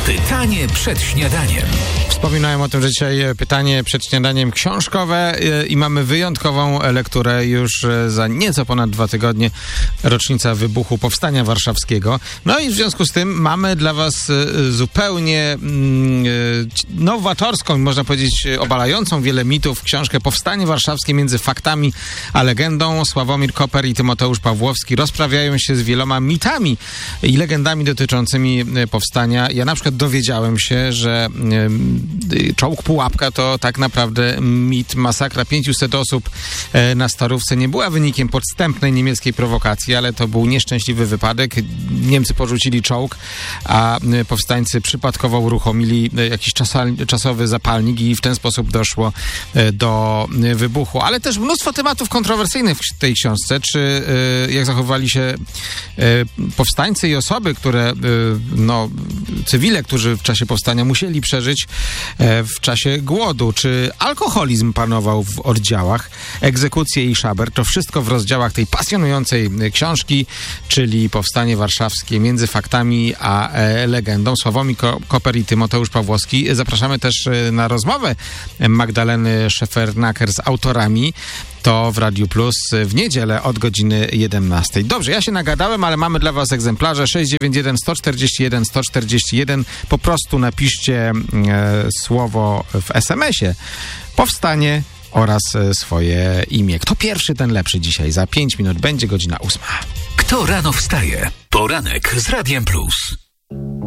Pytanie przed śniadaniem. Wspominałem o tym, że dzisiaj pytanie przed śniadaniem książkowe i mamy wyjątkową lekturę już za nieco ponad 2 tygodnie, rocznica wybuchu Powstania Warszawskiego. No i w związku z tym mamy dla was zupełnie nowatorską, można powiedzieć obalającą wiele mitów książkę Powstanie Warszawskie między faktami a legendą. Sławomir Koper i Tymoteusz Pawłowski rozprawiają się z wieloma mitami i legendami dotyczącymi powstania. Ja na przykład dowiedziałem się, że czołg Pułapka to tak naprawdę mit. Masakra 500 osób na Starówce nie była wynikiem podstępnej niemieckiej prowokacji, ale to był nieszczęśliwy wypadek. Niemcy porzucili czołg, a powstańcy przypadkowo uruchomili jakiś czasowy zapalnik i w ten sposób doszło do wybuchu. Ale też mnóstwo tematów kontrowersyjnych w tej książce. Czy jak zachowali się powstańcy i osoby, które cywile, którzy w czasie powstania musieli przeżyć w czasie głodu. Czy alkoholizm panował w oddziałach, egzekucje i szaber? To wszystko w rozdziałach tej pasjonującej książki, czyli Powstanie Warszawskie między faktami a legendą. Sławomir Koper i Tymoteusz Pawłowski. Zapraszamy też na rozmowę Magdaleny Szefernaker z autorami. To w Radiu Plus w niedzielę od godziny 11. Dobrze, ja się nagadałem, ale mamy dla was egzemplarze 691 141 141. Po prostu napiszcie słowo w SMS-ie Powstanie oraz swoje imię. Kto pierwszy, ten lepszy dzisiaj. Za 5 minut będzie godzina 8. Kto rano wstaje? Poranek z Radiem Plus.